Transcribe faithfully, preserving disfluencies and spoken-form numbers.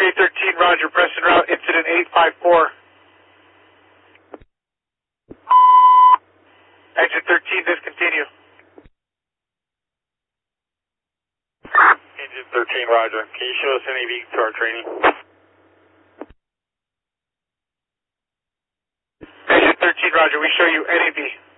J thirteen, roger, Preston route, incident eight five four. Exit thirteen, discontinue. Engine thirteen, roger. Can you show us N A V to our training? Exit thirteen, roger, we show you N A V.